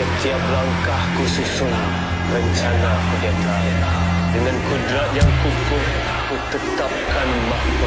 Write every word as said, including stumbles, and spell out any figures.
Setiap langkah ku susun rencana ku diam. Dengan kudrat yang kukuh ku tetapkan mahkota